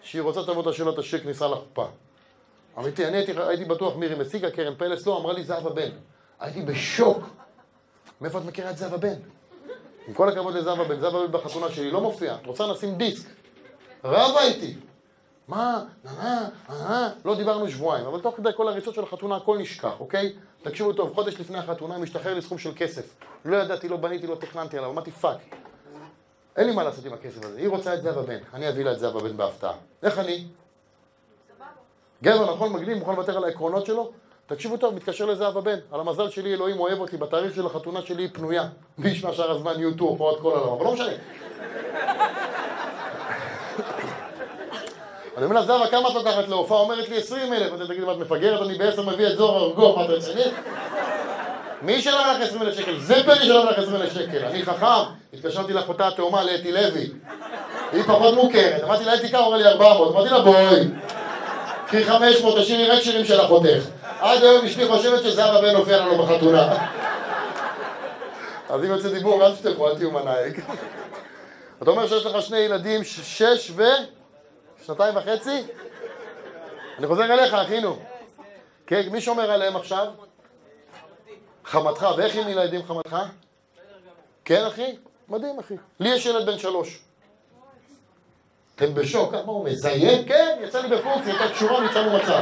שהיא רוצה תבוא את השאלה תשאיר כניסה לחופה. אמיתי, אני הייתי בטוח מירי מסיגה, קרן פלס לא, אמרה לי זהבה בן. הייתי בשוק. מאיפה את מכירה את זהבה בן? עם כל הכבוד לזהבה בן, זהבה בן בחתונה שלי לא מופיע. את רוצה נשים דיסק. רבה איתי. מה? לא דיברנו שבועיים, אבל תוך כדי כל הריצות של החתונה הכל נשכח, אוקיי? תקשיבו טוב, חודש לפני החתונה משתחרר לי סכום של כסף. לא ידעתי, לא בניתי, לא תכננתי עליו, אמרתי פאק. אין לי מה לעשות עם הכסף הזה. היא רוצה את זהבה בן, אני אביא לה את זהבה בן בהפתעה. איך אני? גבר נכון מגניב, מוכן לוותר על העקרונות שלו? תקשיבו טוב, מתקשר לזהבה בן. על המזל שלי, אלוהים אוהב אותי, בתאריך של החתונה שלי היא פנויה. מי ישמע שאר הזמן יהיו הופעות כל העולם, אבל לא משנה. אני אומר לה, זהבה, כמה את לוקחת להופעה? אומרת לי 20,000. אתה תגיד, את מפגרת, אני ב10 מביא את זוהר ארגוב, מה אתה רצינית? מי שלם לך 20,000 שקל? זה פני שלם לך 20,000 שקל. אני חכם, התקשרתי לאחותה התאומה לאתי לוי. היא פחות מוכרת. אמרתי לה, אתי כמה? אמרה לי 400. אמרתי לה, בואי. קחי 500, תשאירי רק שירים של אחותך. עד היום אשתי חושבת שזהבה בן הופיע לנו בחתונה. אז אם יוצא דיבור, אל תשתכו, אל תהיו מנהיג. אתה אומר שיש לך שני ילדים, 6 2.5? אני חוזר אליך, אחינו. כן, מי שומר עליהם עכשיו? חמתך. ואיך עם ילדים חמתך? כן, אחי? מדהים, אחי. לי יש ילד בן 3. אתם בשוק, מה הוא מזיין? כן, יצא לי בפונקציה, הייתה קשורה, ניצלנו מצב.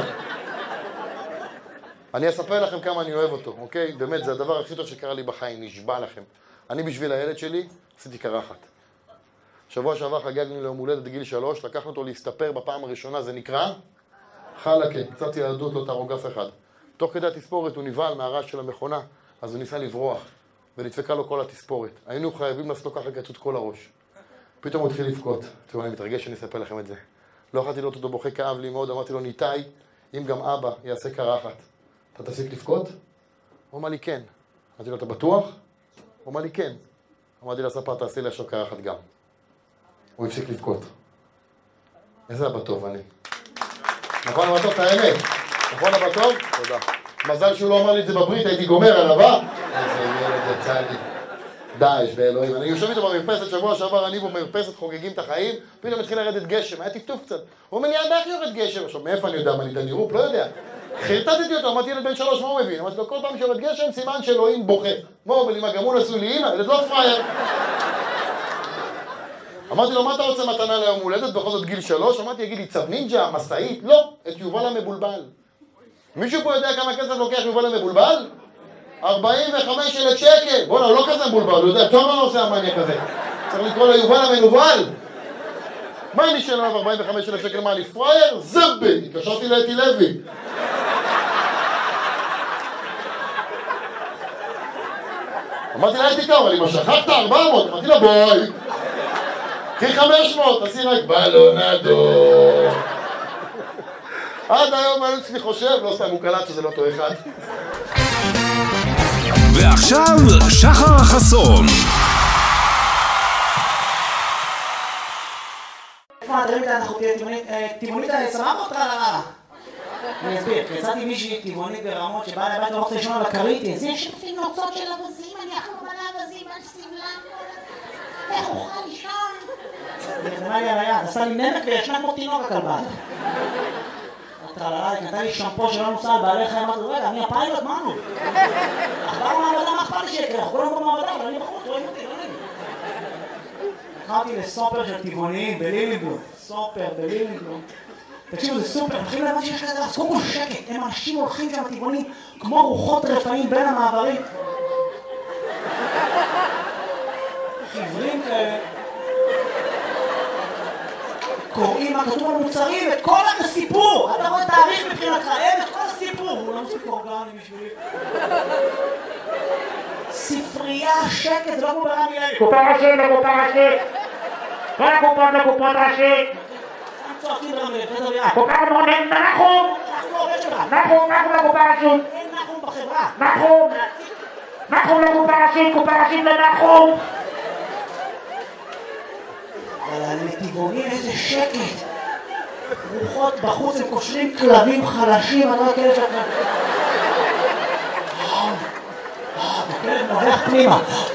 אני אספר לכם כמה אני אוהב אותו, אוקיי? באמת, זה הדבר הכי טוב שקרה לי בחיים, נשבע לכם. אני בשביל הילד שלי, עשיתי קרחת. שבוע שעבר חגגנו ליום הולדת בגיל 3, לקחנו אותו להסתפר בפעם הראשונה, זה נקרא חלקה, קצת ילדות, לא תהרוג אף אחד. תוך כדי התספורת הוא נבהל מהרעש של המכונה, אז הוא ניסה לברוח, ונדפקה לו כל התספורת. היינו חייבים לעשות לו ככה קצות כל הראש. פתאום הוא התחיל לבכות. תראו, אני מתרגש שאני אספר לכם את זה. לא יכולתי לראות אותו בוכה, כאב לי מאוד, אמרתי לו, ניתאי, אם גם אבא יעשה קרחת, אתה תפסיק לבכות? הוא אמר לי, כן. אמרתי לו, אתה בטוח? הוא אמר לי, כן. אמרתי לספר, תעשי לי עכשיו קרחת גם. הוא הפסיק לבכות. איזה אבא טוב אני. נכון אבא טוב, את האמת? נכון אבא טוב? תודה. מזל שהוא לא אמר לי את זה בברית, הייתי גומר עליו, אה? איזה ילד יצא לי. דאעש באלוהים. אני יושב איתו במרפסת, שבוע שעבר אני במרפסת חוגגים את החיים, פתאום התחיל לרדת גשם, היה טפטוף קצת. הוא אומר לי, איך יורד גשם? עכשיו, מאיפה אני יודע מה ניתן נירופ? לא יודע. חרטטתי אותו, אמרתי ילד בן 3, מה הוא מבין? אמרתי לו, כל פעם שיורד גשם, סימן שאלוהים בוכה. מה הוא אומר לי, מה, גם הוא נשוי לי אמא? ילד לא פרייר. אמרתי לו, מה אתה רוצה מתנה ליום הולדת? בכל זאת גיל 3? אמרתי, יגיד לי, צב נינג'ה, מסעית? לא, את יובל המבולבל. מישהו פה יודע כמה כסף לוקח יובל המבולבל? 45,000 שקל. בוא'נה, הוא לא כזה מבולבל, הוא יודע, טוב מה עושה המניה כזה. צריך לקרוא לו יובל המנובל. מה אני שאלה 45,000 שקל? מה, אני פרייר? זבל! התקשרתי לאתי לוי. אמרתי לה, הייתי קרוב, אבל אם שכחת 400, אמרתי לה, בואי. קחי 500, תעשי רק בלונדו. עד היום אני אצלי חושב, לא סתם הוא קלט שזה לא אותו אחד. ועכשיו, שחר חסון. איפה הדברים האלה אנחנו טבעונית סבבה או טרללה? אני אסביר, יצאתי מישהי טבעונית ברמות שבאה לבית ואומרת לישון על הכרית. זה שפים נוצות של אבזים, אני אחלום על האבזים, על סמלן. איך אוכל לישון? היא נכנעה לי על היד, עשה לי נמק וישנה כמו תינוק הכלבה. הטרללה, היא נתנה לי שמפו שלא נוסע על בעלי חיים, אמרתי, רגע, אני הפיילוט, מה נו? אחבר במעבדה, מה אכפת לי שיקרה? כולם במעבדה, אבל אני בחוץ, רואים אותי, לא נעים. נכנסתי לסופר של טבעוניים בלילינגלום. סופר בלילינגלום. תקשיבו, זה סופר, מתחילים להבין שיש כזה, אז קודם כל שקט, הם אנשים הולכים שם טבעונים כמו רוחות רפאים בין המעברים. חיוורים כאלה. קוראים מה כתוב על מוצרים, את כל הסיפור. אתה רואה תאריך מבחינתך, אין את כל הסיפור. הוא לא מוסיף אורגני בשבילי. ספרייה, שקט, זה לא כמו ברמי לוי. קופה ראשית לקופה ראשית. כל הקופות לקופות ראשית. צועקים ברמי לוי, זה דרייה. קופה מונן, נחום. אנחנו עובד שלך. נחום לקופה ראשית. אין נחום בחברה. נחום לקופה ראשית, קופה ראשית לנחום. אבל הנתיבונים איזה שקט. רוחות בחוץ, הם קושרים כלבים חלשים, אני לא יודע כאלה שאתה... הכלב נובח פנימה.